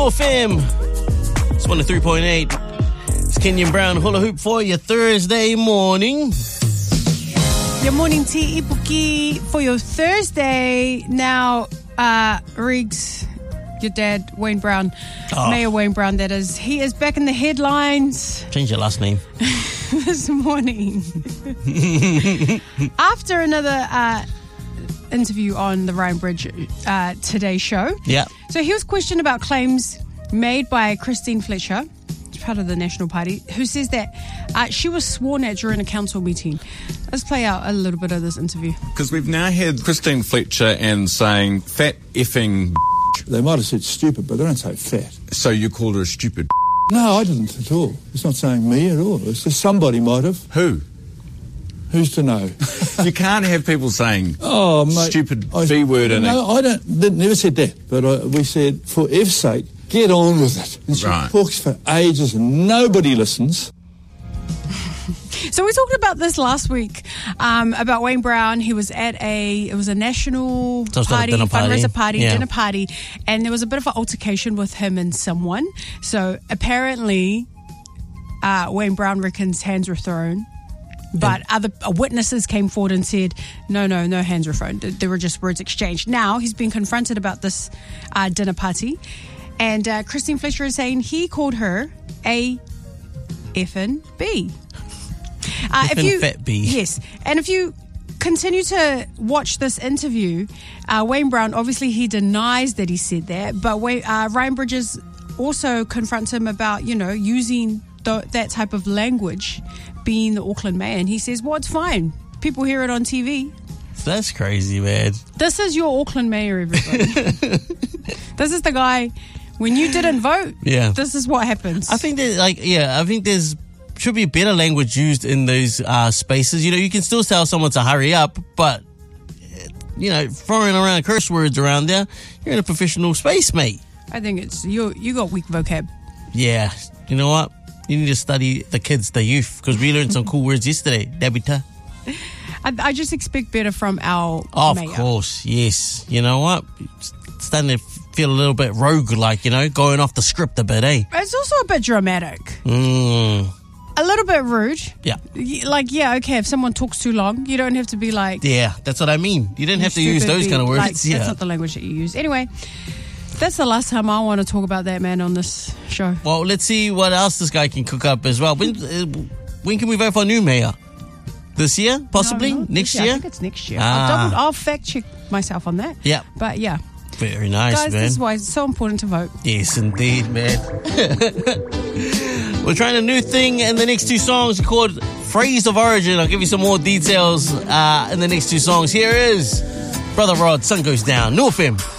North FM. It's 103.8. It's Kenyon Brown Hula Hoop for your Thursday morning. Your morning tea ipuki for your Thursday. Now, Riggs, your dad, Wayne Brown, Mayor Wayne Brown, that is, he is back in the headlines. Change your last name. This morning. After another interview on the Ryan Bridge Today show. Yeah. So he was questioned about claims made by Christine Fletcher, part of the National Party, who says that she was sworn at during a council meeting. Let's play out a little bit of this interview. Because we've now had Christine Fletcher and saying fat effing. They might have said stupid, but they don't say fat. So you called her a stupid. No, I didn't at all. It's not saying me at all. It's just somebody might have. Who? Who's to know? You can't have people saying mate, stupid B word in it. No, I never said that. But we said, for F's sake, get on with it. And she talks for ages and nobody listens. So we talked about this last week, about Wayne Brown. He was at a national party, fundraiser party, dinner party, and there was a bit of an altercation with him and someone. So apparently, Wayne Brown reckons hands were thrown. But other witnesses came forward and said, no hands were thrown. There were just words exchanged. Now he's been confronted about this dinner party. And Christine Fletcher is saying he called her a effing B. Fat B. Yes. And if you continue to watch this interview, Wayne Brown, obviously he denies that he said that. But Ryan Bridges also confronts him about, using that type of language, being the Auckland mayor. And he says, well, it's fine. People hear it on TV. That's crazy, man. This is your Auckland mayor, everybody. This is the guy, when you didn't vote, this is what happens. I think there's should be better language used in those spaces. You can still tell someone to hurry up, but, throwing around curse words around there, you're in a professional space, mate. I think it's, you got weak vocab. Yeah. You know what? You need to study the youth, because we learned some cool words yesterday. Dabita. I just expect better from our mayor. Of course, yes. You know what? Starting to feel a little bit rogue-like, going off the script a bit, eh? It's also a bit dramatic. A little bit rude. Yeah. Okay, if someone talks too long, you don't have to be like... Yeah, that's what I mean. You didn't have to use those kind of words. That's not the language that you use. Anyway, that's the last time I want to talk about that man on this show. Well, let's see what else this guy can cook up as well. When can we vote for a new mayor? This year, possibly? No, next year? I think it's next year. I'll fact check myself on that. Yeah. But yeah. Very nice, guys, man. This is why it's so important to vote. Yes, indeed, man. We're trying a new thing in the next two songs called Phrase of Origin. I'll give you some more details in the next two songs. Here is Brother Rod, Sun Goes Down, North FM.